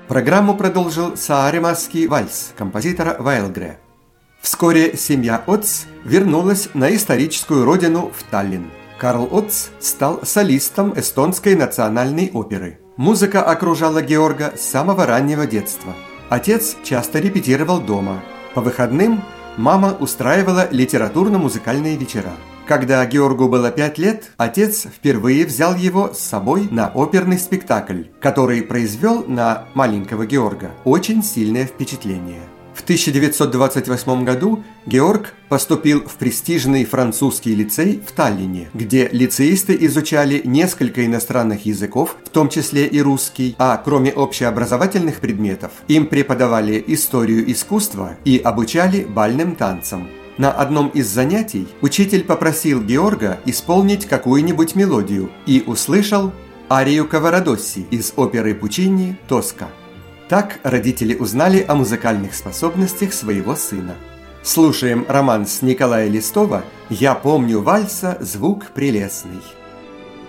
Программу продолжил Сааремасский вальс композитора Вайлгре. Вскоре семья Отц вернулась на историческую родину в Таллин. Карл Отц стал солистом эстонской национальной оперы. Музыка окружала Георга с самого раннего детства. Отец часто репетировал дома. По выходным мама устраивала литературно-музыкальные вечера. Когда Георгу было 5 лет, отец впервые взял его с собой на оперный спектакль, который произвел на маленького Георга очень сильное впечатление. В 1928 году Георг поступил в престижный французский лицей в Таллине, где лицеисты изучали несколько иностранных языков, в том числе и русский, а кроме общеобразовательных предметов, им преподавали историю искусства и обучали бальным танцам. На одном из занятий учитель попросил Георга исполнить какую-нибудь мелодию и услышал арию Каварадосси из оперы Пуччини «Тоска». Так родители узнали о музыкальных способностях своего сына. Слушаем романс Николая Листова «Я помню вальса звук прелестный».